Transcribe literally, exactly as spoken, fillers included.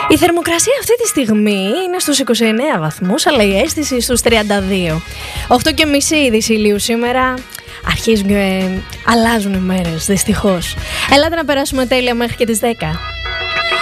Η θερμοκρασία αυτή τη στιγμή είναι στους είκοσι εννέα βαθμούς, αλλά η αίσθηση στους τριάντα δύο. οκτώ και μισή είδηση ηλίου σήμερα. Αρχίζουν και αλλάζουν οι μέρες, δυστυχώς. Ελάτε να περάσουμε τέλεια μέχρι και τις δέκα.